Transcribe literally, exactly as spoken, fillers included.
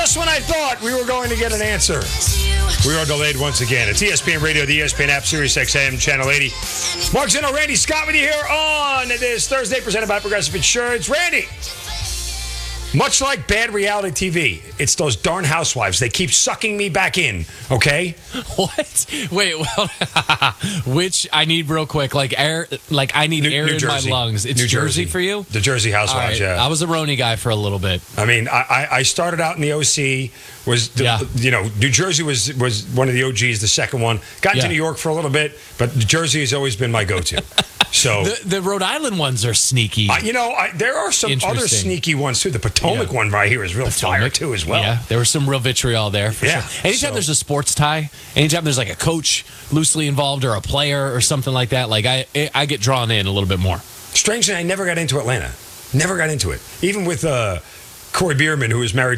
Just when I thought we were going to get an answer, we are delayed once again. It's E S P N Radio, the E S P N app, Sirius X M, Channel eighty. Mark Zeno, Randy Scott with you here on this Thursday, presented by Progressive Insurance. Randy, much like bad reality T V, it's those darn housewives. They keep sucking me back in, okay? What? Wait, well, which I need real quick. Like air, like I need New, air New in Jersey. my lungs. It's New Jersey. Jersey for you? The Jersey Housewives, All right. yeah. I was a Roni guy for a little bit. I mean, I, I, I started out in the O C. Was the, Yeah. you know, New Jersey was was one of the O Gs, the second one. Got Yeah. to New York for a little bit, but Jersey has always been my go-to. So The, the Rhode Island ones are sneaky. Uh, you know, I, there are some other Interesting. sneaky ones too. The Potomac Yeah. one right here is real fire Potomac. too, as well. Yeah, there was some real vitriol there. For Yeah, sure. Anytime so- there's a sports tie, anytime there's like a coach loosely involved or a player or something like that, like I, I get drawn in a little bit more. Strangely, I never got into Atlanta. Never got into it. Even with uh, Corey Bierman, who was married